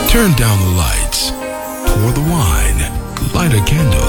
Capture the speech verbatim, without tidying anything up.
Turn down the lights, pour the wine, light a candle.